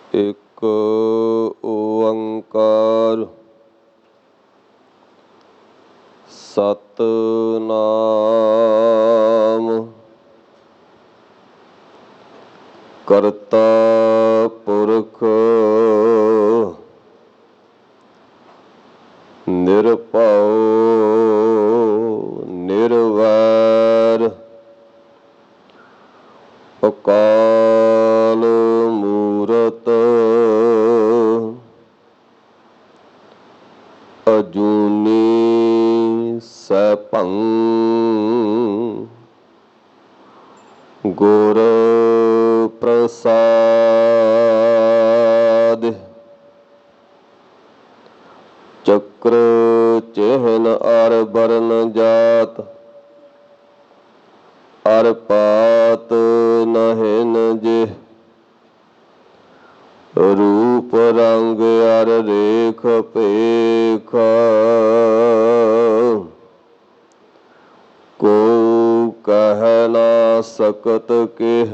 ਇੱਕ ਓੰਕਾਰ ਸਤਿਨਾਮ ਕਰਤਾ ਪੁਰਖ ਨਿਰਭਉ ਨਿਰਵੈਰ ਅਕਾਲ ਮੂਰਤ ਅਜੂਨੀ ਸੈਭੰ ਗੁਰ ਪ੍ਰਸਾਦਿ ਚੱਕਰ ਚਿਹਨ ਅਰ ਬਰਨ ਜਾਤ ਅਰ ਪਾਤ ਨਹਿਨ ਜੇ ਰੂਪ ਰੰਗ ਅਰ ਰੇਖ ਭੇਖ ਕੋ ਕਹਿ ਨਾ ਸਕਤ ਕਿਹ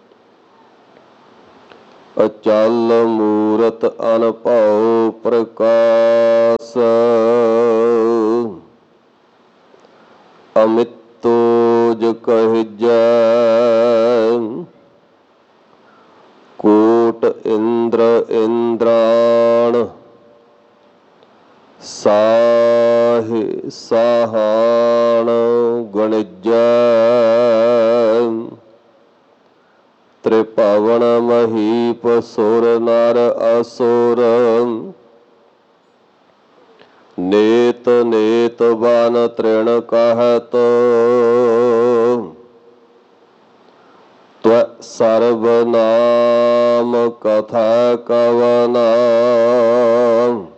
ਅਚਲ ਮੂਰਤ ਅਨਭਉ ਪ੍ਰਕਾਸ਼ ਅਮਿਤੋਜ ਕਹਿਜੈ ਕੋਟ ਇੰਦਰ ਇੰਦਰਾਣ ਸਾਹਿ ਸਾਹਾਣ ਗਣਿਜੈ ਤ੍ਰਿਭਵਨ ਮਹੀਪ ਸੁਰ ਨਰ ਅਸੁਰ ਨੇਤ ਨੇਤ ਬਨ ਤ੍ਰਿਣ ਕਹਿਤ ਤਵ ਸਰਬ ਨਾਮ ਕਥਾ ਕਵਨਾ